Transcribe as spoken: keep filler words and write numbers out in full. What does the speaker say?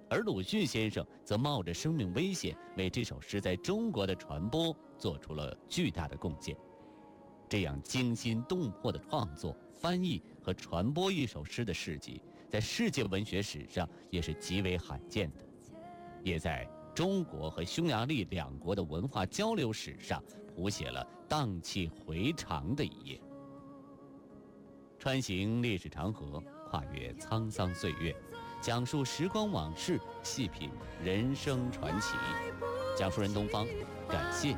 而鲁迅先生则冒着生命危险，为这首诗在中国的传播做出了巨大的贡献。这样惊心动魄的创作、翻译和传播一首诗的事迹，在世界文学史上也是极为罕见的，也在中国和匈牙利两国的文化交流史上谱写了荡气回肠的一页。穿行历史长河，跨越沧桑岁月，讲述时光往事，细品人生传奇。讲述人东方，感谢